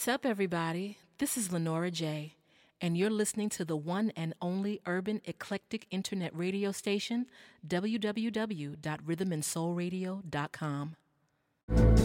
What's up, everybody? This is Lenora J., and you're listening to the one and only urban eclectic internet radio station, www.rhythmandsoulradio.com.